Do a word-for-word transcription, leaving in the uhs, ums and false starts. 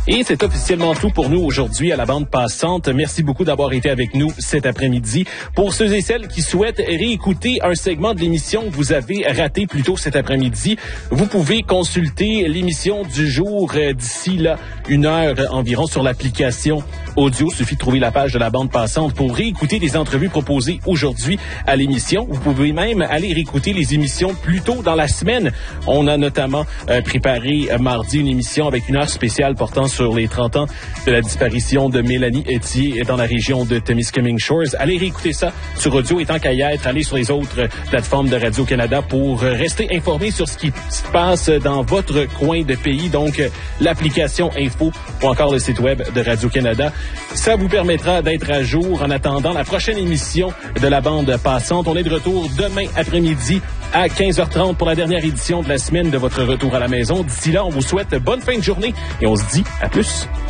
Et c'est officiellement tout pour nous aujourd'hui à la bande passante. Merci beaucoup d'avoir été avec nous cet après-midi. Pour ceux et celles qui souhaitent réécouter un segment de l'émission que vous avez raté plus tôt cet après-midi, vous pouvez consulter l'émission du jour euh, d'ici là une heure environ sur l'application audio. Il suffit de trouver la page de la bande passante pour réécouter les entrevues proposées aujourd'hui à l'émission. Vous pouvez même aller réécouter les émissions plus tôt dans la semaine. On a notamment euh, préparé euh, mardi une émission avec une heure spéciale portant sur les trente ans de la disparition de Mélanie Etier dans la région de Temiskaming Shores. Allez réécouter ça sur audio et tant qu'à y être, allez sur les autres plateformes de Radio-Canada pour rester informé sur ce qui se passe dans votre coin de pays. Donc, l'application Info ou encore le site web de Radio-Canada. Ça vous permettra d'être à jour en attendant la prochaine émission de la bande passante. On est de retour demain après-midi à quinze heures trente pour la dernière édition de la semaine de votre retour à la maison. D'ici là, on vous souhaite bonne fin de journée et on se dit à plus.